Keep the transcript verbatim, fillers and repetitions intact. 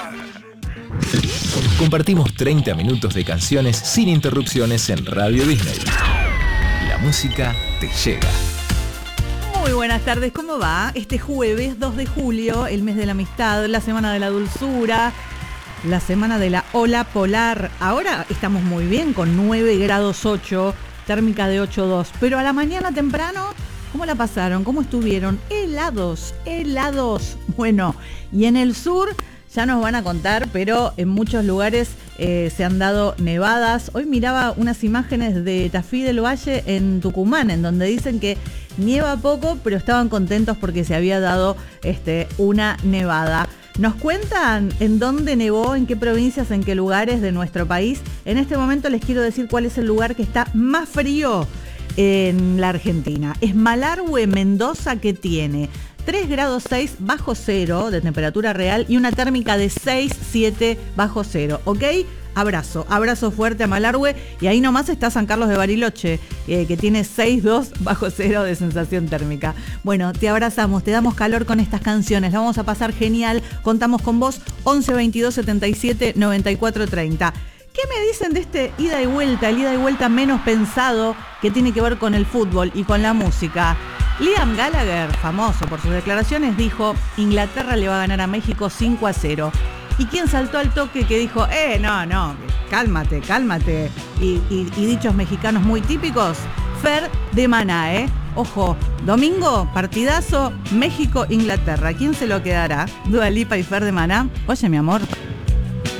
Compartimos treinta minutos de canciones sin interrupciones en Radio Disney. La música te llega. Muy buenas tardes, ¿cómo va? Este jueves dos de julio, el mes de la amistad, la semana de la dulzura, la semana de la ola polar. Ahora estamos muy bien con nueve grados ocho, térmica de ocho coma dos, pero a la mañana temprano, ¿cómo la pasaron? ¿Cómo estuvieron? Helados, helados. Bueno, y en el sur ya nos van a contar, pero en muchos lugares eh, se han dado nevadas. Hoy miraba unas imágenes de Tafí del Valle en Tucumán, en donde dicen que nieva poco, pero estaban contentos porque se había dado este, una nevada. ¿Nos cuentan en dónde nevó, en qué provincias, en qué lugares de nuestro país? En este momento les quiero decir cuál es el lugar que está más frío en la Argentina. Es Malargüe, Mendoza, que tiene tres grados seis bajo cero de temperatura real y una térmica de seis coma siete bajo cero, ¿ok? Abrazo, abrazo fuerte a Malargüe, y ahí nomás está San Carlos de Bariloche, eh, que tiene seis coma dos bajo cero de sensación térmica. Bueno, te abrazamos, te damos calor con estas canciones, la vamos a pasar genial, contamos con vos, once veintidós setenta y siete noventa y cuatro treinta. ¿Qué me dicen de este ida y vuelta, el ida y vuelta menos pensado que tiene que ver con el fútbol y con la música? Liam Gallagher, famoso por sus declaraciones, dijo: Inglaterra le va a ganar a México cinco a cero. ¿Y quién saltó al toque que dijo, eh, no, no, cálmate, cálmate? Y, y, y dichos mexicanos muy típicos, Fer de Maná, ¿eh? Ojo, domingo, partidazo, México-Inglaterra. ¿Quién se lo quedará? Dua Lipa y Fer de Maná. Oye, mi amor.